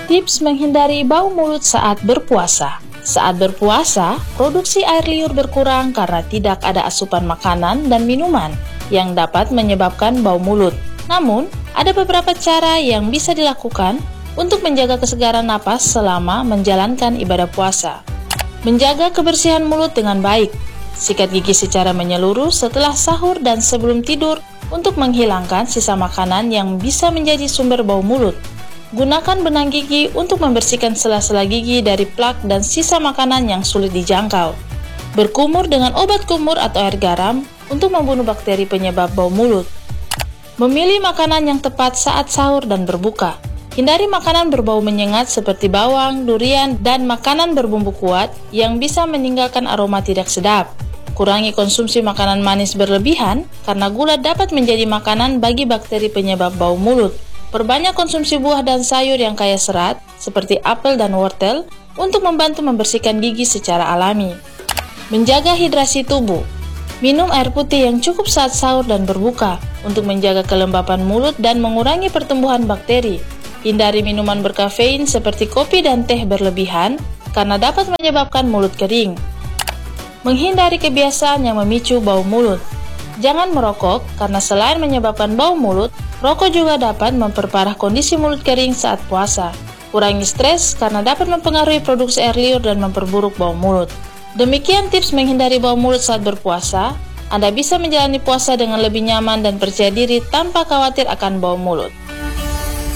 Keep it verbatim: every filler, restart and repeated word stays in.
Tips menghindari bau mulut saat berpuasa. Saat berpuasa, produksi air liur berkurang karena tidak ada asupan makanan dan minuman yang dapat menyebabkan bau mulut. Namun, ada beberapa cara yang bisa dilakukan untuk menjaga kesegaran napas selama menjalankan ibadah puasa. Menjaga kebersihan mulut dengan baik. Sikat gigi secara menyeluruh setelah sahur dan sebelum tidur untuk menghilangkan sisa makanan yang bisa menjadi sumber bau mulut. Gunakan benang gigi untuk membersihkan sela-sela gigi dari plak dan sisa makanan yang sulit dijangkau. Berkumur dengan obat kumur atau air garam untuk membunuh bakteri penyebab bau mulut. Memilih makanan yang tepat saat sahur dan berbuka. Hindari makanan berbau menyengat seperti bawang, durian, dan makanan berbumbu kuat yang bisa meninggalkan aroma tidak sedap. Kurangi konsumsi makanan manis berlebihan karena gula dapat menjadi makanan bagi bakteri penyebab bau mulut. Perbanyak konsumsi buah dan sayur yang kaya serat, seperti apel dan wortel, untuk membantu membersihkan gigi secara alami. Menjaga hidrasi tubuh. Minum air putih yang cukup saat sahur dan berbuka, untuk menjaga kelembapan mulut dan mengurangi pertumbuhan bakteri. Hindari minuman berkafein seperti kopi dan teh berlebihan, karena dapat menyebabkan mulut kering. Menghindari kebiasaan yang memicu bau mulut. Jangan merokok, karena selain menyebabkan bau mulut, rokok juga dapat memperparah kondisi mulut kering saat puasa. Kurangi stres karena dapat mempengaruhi produksi air liur dan memperburuk bau mulut. Demikian tips menghindari bau mulut saat berpuasa. Anda bisa menjalani puasa dengan lebih nyaman dan percaya diri tanpa khawatir akan bau mulut.